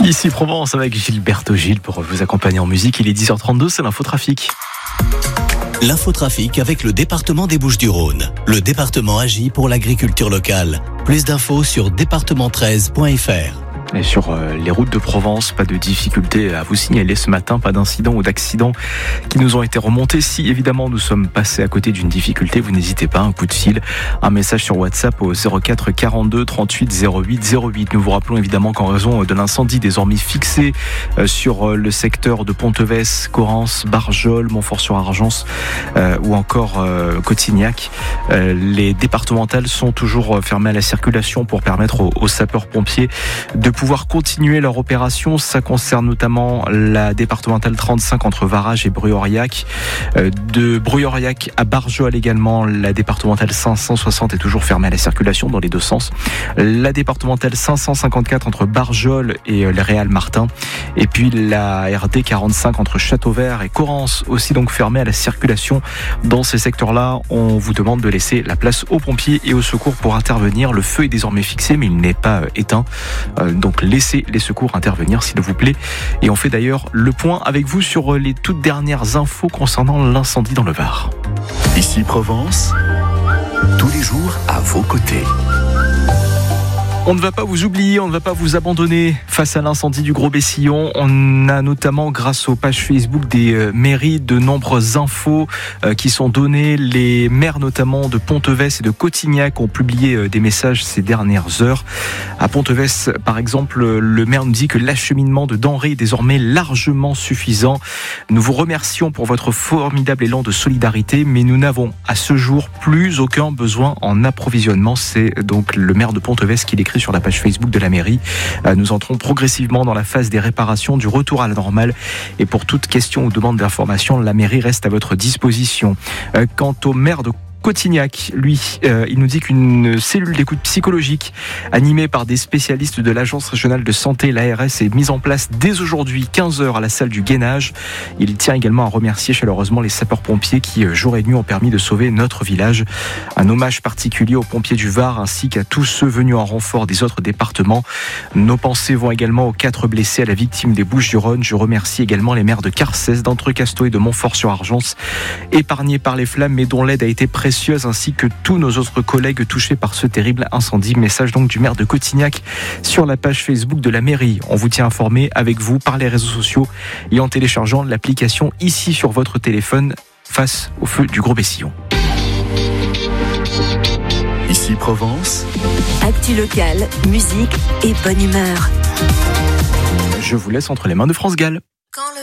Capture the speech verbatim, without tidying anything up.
Ici Provence avec Gilberto Gil pour vous accompagner en musique. Il est dix heures trente-deux, c'est l'infotrafic. L'infotrafic avec le département des Bouches-du-Rhône. Le département agit pour l'agriculture locale. Plus d'infos sur département treize point f r. Et sur euh, les routes de Provence, pas de difficultés à vous signaler ce matin, pas d'incidents ou d'accidents qui nous ont été remontés. Si évidemment nous sommes passés à côté d'une difficulté, vous n'hésitez pas, un coup de fil, un message sur WhatsApp au zéro quatre quarante-deux trente-huit zéro huit zéro huit. Nous vous rappelons évidemment qu'en raison de l'incendie désormais fixé euh, sur euh, le secteur de Ponteves, Correns, Barjol, Montfort-sur-Argence euh, ou encore euh, Cotignac, euh, les départementales sont toujours fermées à la circulation pour permettre aux, aux sapeurs-pompiers de pouvoir continuer leur opération. Ça concerne notamment la départementale trente-cinq entre Varage et Bruy-Aurillac. Euh, de Bruy-Aurillac à Barjol également, la départementale cinq cent soixante est toujours fermée à la circulation dans les deux sens. La départementale cinq cent cinquante-quatre entre Barjol et euh, le Réal-Martin. Et puis la R D quarante-cinq entre Châteauvert et Correns aussi donc fermée à la circulation. Dans ces secteurs-là, on vous demande de laisser la place aux pompiers et aux secours pour intervenir. Le feu est désormais fixé mais il n'est pas euh, éteint. Euh, Donc laissez les secours intervenir s'il vous plaît. Et on fait d'ailleurs le point avec vous sur les toutes dernières infos concernant l'incendie dans le Var. Ici Provence, tous les jours à vos côtés. On ne va pas vous oublier, on ne va pas vous abandonner face à l'incendie du Gros Bessillon. On a notamment, grâce aux pages Facebook des euh, mairies, de nombreuses infos euh, qui sont données. Les maires notamment de Ponteves et de Cotignac ont publié euh, des messages ces dernières heures. À Ponteves, par exemple, le maire nous dit que l'acheminement de denrées est désormais largement suffisant. Nous vous remercions pour votre formidable élan de solidarité, mais nous n'avons à ce jour plus aucun besoin en approvisionnement. C'est donc le maire de Ponteves qui l'écrit sur la page Facebook de la mairie. Nous entrons progressivement dans la phase des réparations, du retour à la normale. Et pour toute question ou demande d'information, la mairie reste à votre disposition. Quant au maire de Cotignac, lui, euh, il nous dit qu'une cellule d'écoute psychologique animée par des spécialistes de l'Agence régionale de santé, l'A R S, est mise en place dès aujourd'hui, quinze heures, à la salle du Gainage. Il tient également à remercier chaleureusement les sapeurs-pompiers qui, jour et nuit, ont permis de sauver notre village. Un hommage particulier aux pompiers du Var ainsi qu'à tous ceux venus en renfort des autres départements. Nos pensées vont également aux quatre blessés, à la victime des Bouches-du-Rhône. Je remercie également les maires de Carcès, d'Entrecasteaux et de Montfort-sur-Argence, épargnés par les flammes mais dont l'aide a été précieuse, ainsi que tous nos autres collègues touchés par ce terrible incendie. Message donc du maire de Cotignac sur la page Facebook de la mairie. On vous tient informé avec vous par les réseaux sociaux et en téléchargeant l'application ici sur votre téléphone face au feu du Gros Bessillon. Ici Provence, actu locale, musique et bonne humeur. Je vous laisse entre les mains de France Gall.